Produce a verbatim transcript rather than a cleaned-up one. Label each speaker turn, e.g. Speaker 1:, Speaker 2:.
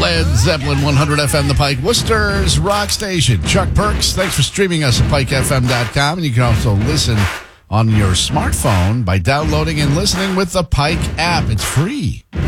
Speaker 1: Led Zeppelin one hundred F M, The Pike, Worcester's rock station. Chuck Perks, thanks for streaming us at pike f m dot com. And you can also listen on your smartphone by downloading and listening with the Pike app. It's free.